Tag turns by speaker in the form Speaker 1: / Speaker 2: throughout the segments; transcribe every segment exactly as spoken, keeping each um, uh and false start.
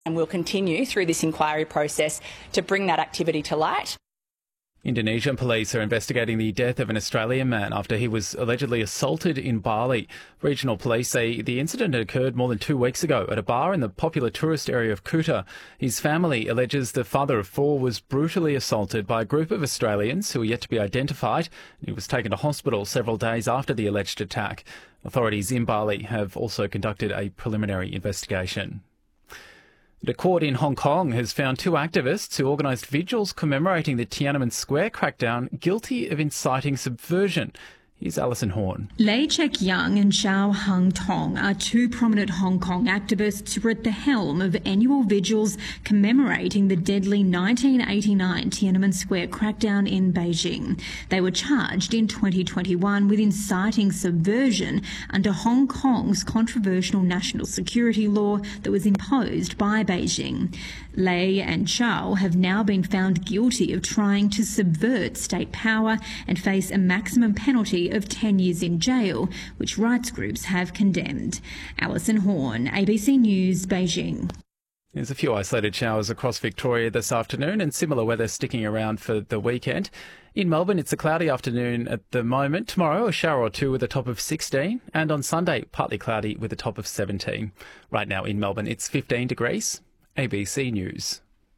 Speaker 1: And we'll continue through this inquiry process to bring that activity to light.
Speaker 2: Indonesian police are investigating the death of an Australian man after he was allegedly assaulted in Bali. Regional police say the incident had occurred more than two weeks ago at a bar in the popular tourist area of Kuta. His family alleges the father of four was brutally assaulted by a group of Australians who are yet to be identified. He was taken to hospital several days after the alleged attack. Authorities in Bali have also conducted a preliminary investigation. The court in Hong Kong has found two activists who organised vigils commemorating the Tiananmen Square crackdown guilty of inciting subversion. Here's Alison Horn.
Speaker 3: Lei Chek-yang and Zhao Heng Tong are two prominent Hong Kong activists who were at the helm of annual vigils commemorating the deadly nineteen eighty-nine Tiananmen Square crackdown in Beijing. They were charged in twenty twenty-one with inciting subversion under Hong Kong's controversial national security law that was imposed by Beijing. Lei and Zhao have now been found guilty of trying to subvert state power and face a maximum penalty of ten years in jail, which rights groups have condemned. Alison Horn, A B C News, Beijing.
Speaker 2: There's a few isolated showers across Victoria this afternoon and similar weather sticking around for the weekend. In Melbourne, it's a cloudy afternoon at the moment. Tomorrow, a shower or two with a top of sixteen. And on Sunday, partly cloudy with a top of seventeen. Right now in Melbourne, it's fifteen degrees. A B C News.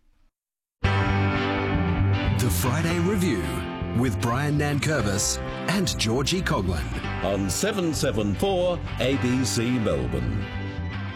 Speaker 4: The Friday Review with Brian Nankervis and Georgie Coghlan
Speaker 5: on seven seven four A B C Melbourne.